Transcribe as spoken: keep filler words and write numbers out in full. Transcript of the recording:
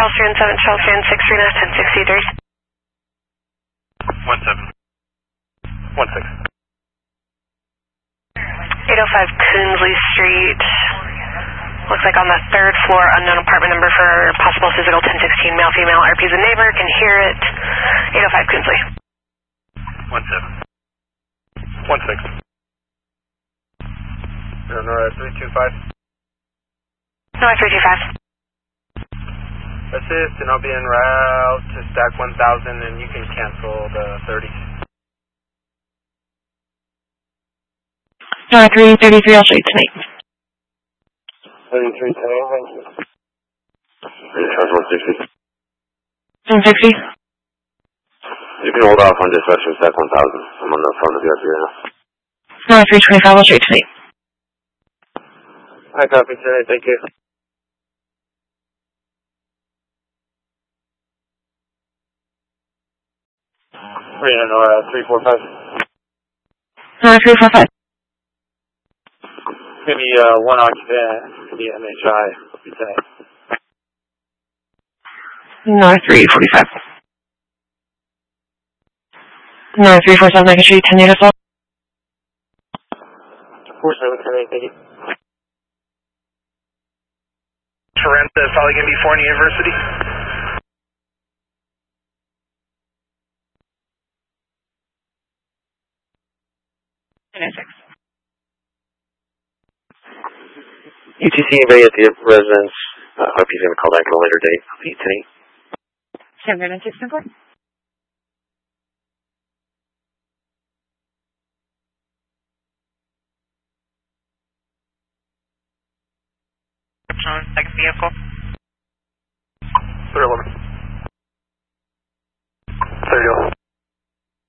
Charleston, seven Charleston, six three nine, ten sixty-three. one seven. one six. eight oh five Coonsley Street. Looks like on the third floor, unknown apartment number for possible physical ten sixteen, male, female, R P's a neighbor, can hear it. eight oh five Coonsley. one seven. one six. Aurora three two five. No, three two five. Assist, and I'll be en route to stack one thousand, and you can cancel the thirty. No, three thirty-three, I'll show you tonight. thirty-three, ten, thank you. Charge one sixty. one sixty? You can hold off on dispatch for stack one thousand. I'm on the phone with you up here now. No, three twenty-five, I'll show you tonight. Hi, copy tonight, thank you. Three and uh, three four five. No, three four five. Give me uh, one occupant, the M H I. No, three forty-five. No, three four seven, I can show you ten eight as well. four seven tonight, thank you. Sorrento, Solid Gonna be Forney University. U T C, anybody at the residence? I uh, hope he's going to call back at a later date. I'll see you tonight. seven nine six four. Second vehicle. three eleven. thirty.